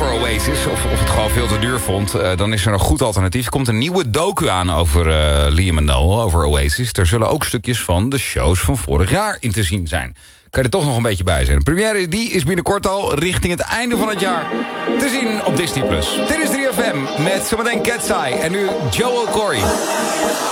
voor Oasis, of het gewoon veel te duur vond... dan is er een goed alternatief. Er komt een nieuwe docu aan over Liam en Noel, over Oasis. Er zullen ook stukjes van de shows van vorig jaar in te zien zijn. Kan je er toch nog een beetje bij zijn. De première die is binnenkort al richting het einde van het jaar te zien op Disney+. Dit is 3FM met zometeen Cat's Eye en nu Joel Corey.